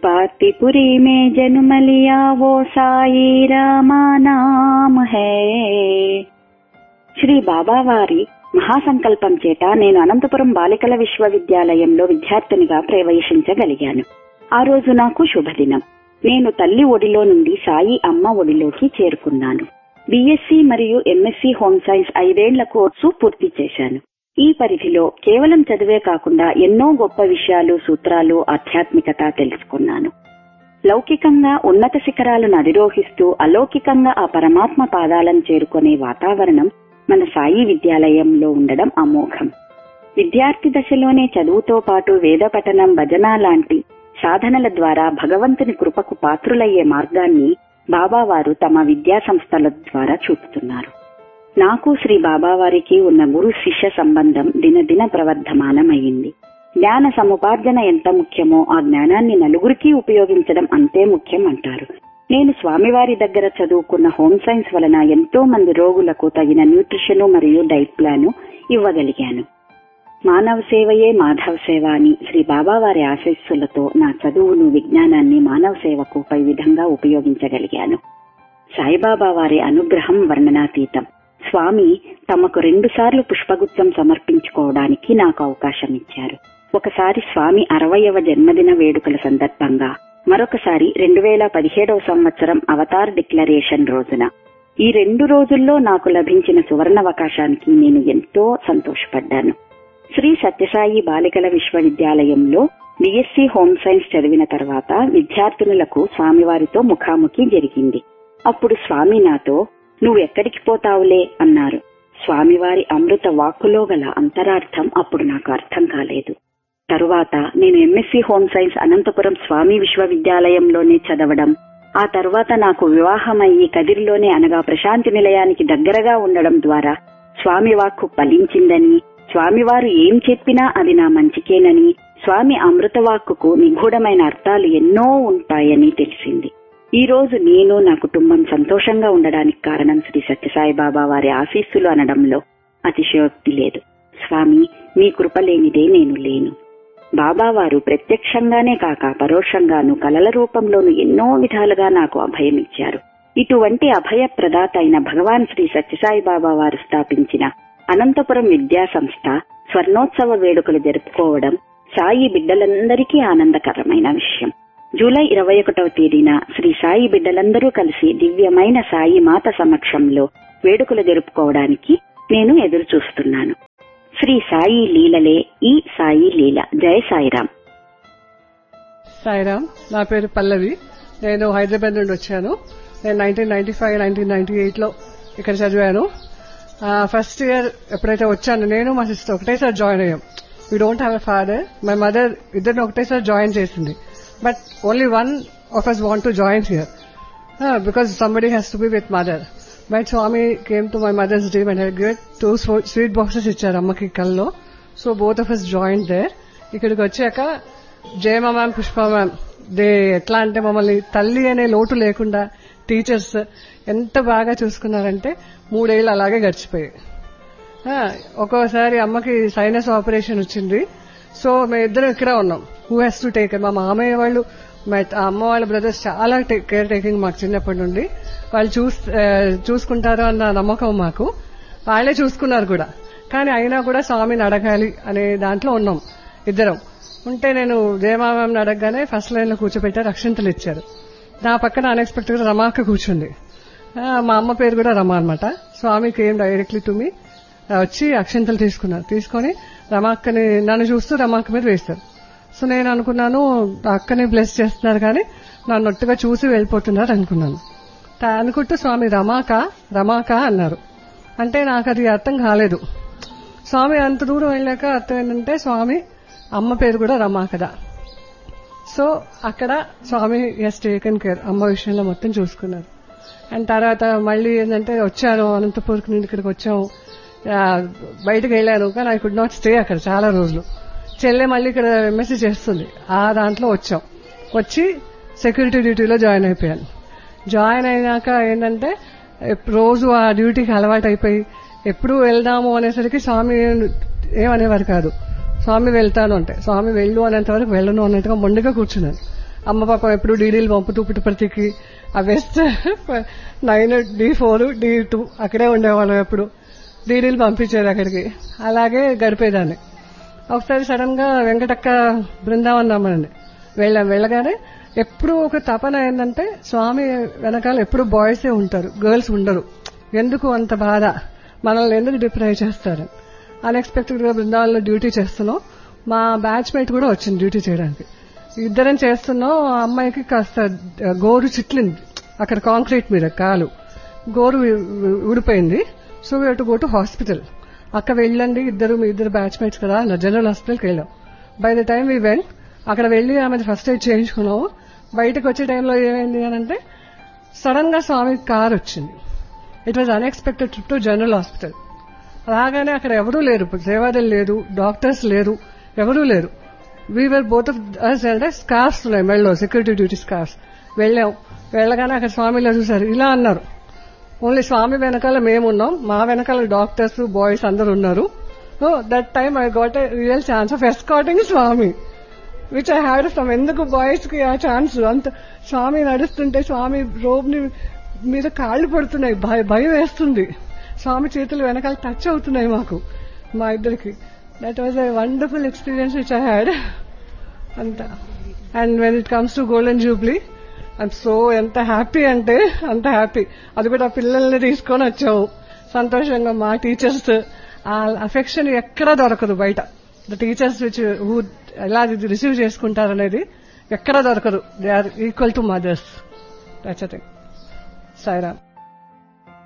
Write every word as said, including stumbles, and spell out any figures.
पातिपुरी में जन्म लिया वो साई रामा नाम है. శ్రీ బాబా వారి మహాసంకల్పం చేత నేను అనంతపురం బాలికల విశ్వవిద్యాలయంలో విద్యార్థినిగా ప్రవేశించగలిగాను. ఆ రోజు నాకు శుభదినం. నేను తల్లి ఒడిలో నుండి సాయి అమ్మ ఒడిలోకి చేరుకున్నాను. బీఎస్సీ మరియు ఎంఎస్సీ హోమ్ సైన్స్ ఐదేళ్ల కోర్సు పూర్తి చేశాను. ఈ పరిధిలో కేవలం చదివే కాకుండా ఎన్నో గొప్ప విషయాలు, సూత్రాలు, ఆధ్యాత్మికత తెలుసుకున్నాను. లౌకికంగా ఉన్నత శిఖరాలను అధిరోహిస్తూ అలౌకికంగా ఆ పరమాత్మ పాదాలను చేరుకునే వాతావరణం మన సాయి విద్యాలయంలో ఉండడం అమోఘం. విద్యార్థి దశలోనే చదువుతో పాటు వేద పఠనం, భజన లాంటి సాధనల ద్వారా భగవంతుని కృపకు పాత్రులయ్యే మార్గాన్ని బాబావారు తమ విద్యా సంస్థల ద్వారా చూపుతున్నారు. నాకు శ్రీ బాబావారికి ఉన్న గురు శిష్య సంబంధం దినదిన ప్రవర్ధమానమైంది. జ్ఞాన సముపార్జన ఎంత ముఖ్యమో ఆ జ్ఞానాన్ని నలుగురికి ఉపయోగించడం అంతే ముఖ్యం అంటారు. నేను స్వామివారి దగ్గర చదువుకున్న హోమ్ సైన్స్ వలన ఎంతో మంది రోగులకు తగిన న్యూట్రిషన్ మరియు డైట్ ప్లాన్ ఇవ్వగలిగాను. మానవ సేవయే మాధవ సేవ అని శ్రీ బాబావారి ఆశీస్సులతో నా చదువును, విజ్ఞానాన్ని మానవ సేవకు పై విధంగా ఉపయోగించగలిగాను. సాయిబాబా వారి అనుగ్రహం వర్ణనాతీతం. స్వామి తమకు రెండు సార్లు పుష్పగుచ్చం సమర్పించుకోవడానికి నాకు అవకాశం ఇచ్చారు. ఒకసారి స్వామి అరవయవ జన్మదిన వేడుకల సందర్భంగా, మరొకసారి రెండు వేల పదిహేడవ సంవత్సరం అవతార్ డిక్లరేషన్ రోజున. ఈ రెండు రోజుల్లో నాకు లభించిన సువర్ణావకాశానికి నేను ఎంతో సంతోషపడ్డాను. శ్రీ సత్యసాయి బాలికల విశ్వవిద్యాలయంలో బీఎస్సీ హోమ్ సైన్స్ చదివిన తర్వాత విద్యార్థినులకు స్వామివారితో ముఖాముఖి జరిగింది. అప్పుడు స్వామి నాతో, నువ్వు ఎక్కడికి పోతావులే అన్నారు. స్వామివారి అమృత వాక్కులో గల అంతరార్థం అప్పుడు నాకు అర్థం కాలేదు. తరువాత నేను ఎంఎస్సీ హోమ్ సైన్స్ అనంతపురం స్వామి విశ్వవిద్యాలయంలోనే చదవడం, ఆ తరువాత నాకు వివాహమయ్యి కదిరిలోనే అనగా ప్రశాంతి నిలయానికి దగ్గరగా ఉండడం ద్వారా స్వామి వాక్కు ఫలించిందని, స్వామివారు ఏం చెప్పినా అది నా మంచికేనని, స్వామి అమృత వాక్కుకు నిగూఢమైన అర్థాలు ఎన్నో ఉంటాయని తెలిసింది. ఈ రోజు నేను, నా కుటుంబం సంతోషంగా ఉండడానికి కారణం శ్రీ సత్యసాయి బాబా వారి ఆశీస్సులు అనడంలో అతిశయోక్తి లేదు. స్వామి, మీ కృప లేనిదే నేను లేను. బాబావారు ప్రత్యక్షంగానే కాక పరోక్షంగాను కలల రూపంలోనూ ఎన్నో విధాలుగా నాకు అభయం ఇచ్చారు. ఇటువంటి అభయ ప్రదాత అయిన భగవాన్ శ్రీ సత్యసాయి బాబా వారు స్థాపించిన అనంతపురం విద్యా సంస్థ స్వర్ణోత్సవ వేడుకలు జరుపుకోవడం సాయి బిడ్డలందరికీ ఆనందకరమైన విషయం. జూలై ఇరవై ఒకటవ తేదీన శ్రీ సాయి బిడ్డలందరూ కలిసి దివ్యమైన సాయి మాత సమక్షంలో వేడుకలు జరుపుకోవడానికి నేను ఎదురు చూస్తున్నాను. శ్రీ సాయి లీలలే ఈ సాయి లీల. జయ సాయిరాం. సాయిరాం. నా పేరు పల్లవి. నేను హైదరాబాద్ నుండి వచ్చాను. నేను nineteen ninety five nineteen ninety eight లో ఇక్కడ చదివాను. ఫస్ట్ ఇయర్ ఎప్పుడైతే వచ్చాను, నేను మా సిస్టర్ ఒకటేసారి జాయిన్ అయ్యాం. We don't have a father. My mother ఇద్దరిని ఒకటేసారి జాయిన్ చేసింది. But only one of us want to join here uh, because somebody has to be with mother. My Swami came to my mother's dream and had given two sweet boxes icharu ammaki kallo. So both of us joined there. Ikkadiki vachaka Jayama ma'am, Pushpa ma'am, they etla ante mamalni talli ane lotu lekunda teachers enta baga chusukunnarante మూడేళ్లు అలాగే గడిచిపోయాయి. ఒక్కోసారి అమ్మకి sinus operation వచ్చింది. So మేము ఇద్దరం ఇక్కడే ఉన్నాం. Who has to take. మా మామయ్య వాళ్ళు, మా అమ్మ వాళ్ళ బ్రదర్స్ చాలా కేర్ టేకింగ్ మాకు చిన్నప్పటి నుండి. వాళ్ళు చూసుకుంటారు అన్న నమ్మకం మాకు. వాళ్లే చూసుకున్నారు కూడా. కానీ అయినా కూడా స్వామిని అడగాలి అనే దాంట్లో ఉన్నాం ఇద్దరం. ఉంటే నేను జయమామని అడగగానే ఫస్ట్ లైన్ లో కూర్చోబెట్టారు, అక్షింతలు ఇచ్చారు. నా పక్కన అన్ఎక్స్పెక్టెడ్ గా రమాక్క కూర్చుంది. మా అమ్మ పేరు కూడా రమా అనమాట. స్వామికి ఏం డైరెక్ట్లీ టు మీ వచ్చి అక్షింతలు తీసుకున్నారు. తీసుకొని రమాక్కని నన్ను చూస్తూ రమాక్క మీద వేస్తారు. సో నేను అనుకున్నాను అక్కని బ్లెస్ చేస్తున్నారు కానీ నన్ను ఒట్టుగా చూసి వెళ్ళిపోతున్నారు అనుకున్నాను. అనుకుంటూ స్వామి రమాక రమాక అన్నారు. అంటే నాకు అది అర్థం కాలేదు. స్వామి అంత దూరం వెళ్ళాక అర్థం ఏంటంటే స్వామి అమ్మ పేరు కూడా రమా కదా. సో అక్కడ స్వామి హస్ టేకెన్ కేర్, అమ్మ విషయంలో మొత్తం చూసుకున్నారు. అండ్ తర్వాత మళ్ళీ ఏంటంటే వచ్చాను అనంతపూర్కి నుండి ఇక్కడికి వచ్చాము. బయటకు వెళ్ళాను కానీ ఐ కుడ్ నాట్ స్టే అక్కడ చాలా రోజులు. చెల్లె మళ్ళీ ఇక్కడ ఎంఎస్సీ చేస్తుంది, ఆ దాంట్లో వచ్చాం. వచ్చి సెక్యూరిటీ డ్యూటీలో జాయిన్ అయిపోయాను. జాయిన్ అయినాక ఏంటంటే రోజు ఆ డ్యూటీకి అలవాటు అయిపోయి ఎప్పుడు వెళ్దాము అనేసరికి స్వామి ఏమనేవారు కాదు. స్వామి వెళ్తాను అంటే స్వామి వెళ్ళు అనేంత వరకు వెళ్ళను అన్నట్టుగా మొండిగా కూర్చున్నాను. అమ్మ పాపం ఎప్పుడు డీడీలు పంపుతూ పుట్టుపర్తికి ఆ west nine D four D two అక్కడే ఉండేవాళ్ళం. ఎప్పుడు డీడీలు పంపించారు అక్కడికి, అలాగే గడిపేదాన్ని. ఒకసారి సడన్ గా వెంకటక్క బృందావనం రమ్మనండి వెళ్ళాం. వెళ్ళగానే ఎప్పుడు ఒక తపన ఏంటంటే స్వామి వెనకాల ఎప్పుడు బాయ్సే ఉంటారు, గర్ల్స్ ఉండరు. ఎందుకు అంత బాధ, మనల్ని ఎందుకు డిప్రైవ్ చేస్తారు. అన్ఎక్స్పెక్టెడ్ గా బృందావనంలో డ్యూటీ చేస్తున్నాం. మా బ్యాచ్ మేట్ కూడా వచ్చింది డ్యూటీ చేయడానికి. ఇద్దరం చేస్తున్నాం. ఆ అమ్మాయికి కాస్త గోరు చిట్లింది అక్కడ కాంక్రీట్ మీద, కాలు గోరు ఊడిపోయింది. So we to go to hospital. అక్క వెళ్ళండి, ఇద్దరు మీ ఇద్దరు బ్యాచ్ మేట్స్ కదా, జనరల్ హాస్పిటల్కి వెళ్ళాం. By the time we went, అక్కడ వెళ్లి ఆమె ఫస్ట్ ఎయిడ్ చేయించుకున్నాము. బయటకు వచ్చే టైంలో ఏమైంది అని అంటే సడన్ గా స్వామి కార్ వచ్చింది. It was unexpected trip to general hospital. రాగానే అక్కడ ఎవరూ లేరు, సేవాదలు లేదు, డాక్టర్స్ లేరు, ఎవరూ లేరు. వీవర్ బోత్ ఆఫ్ అస్ అంటే స్కార్స్ ఉన్నాయి మెళ్ళలో, సెక్యూరిటీ డ్యూటీ స్కార్స్. వెళ్ళాం. వెళ్ళగానే అక్కడ స్వామిలో చూసారు, ఇలా అన్నారు, ఓన్లీ స్వామి వెనకాల మేమున్నాం, మా వెనకాల డాక్టర్స్ బాయ్స్ అందరు ఉన్నారు. So that time I got a real chance of escorting Swamy, which I had from. ఎందుకు బాయ్స్ కి ఆ ఛాన్స్? అంత స్వామి నడుస్తుంటే స్వామి రోబ్ ని మీద కాళ్లు పడుతున్నాయి, భయం వేస్తుంది. స్వామి చేతులు వెనకాల టచ్ అవుతున్నాయి మాకు, మా ఇద్దరికి. That was a wonderful experience which I had అంతా. And when it comes to golden Jubilee, I'm so ఎంత హ్యాపీ అంటే అంత హ్యాపీ. అది కూడా పిల్లల్ని తీసుకొని వచ్చాము సంతోషంగా. మా టీచర్స్ ఆ అఫెక్షన్ ఎక్కడా దొరకదు బయట. ద టీచర్స్ విచ్ హూ ఎలా రిసీవ్ చేసుకుంటారనేది ఎక్కడా దొరకదు. They are equal to mothers. That's a thing. Sairam.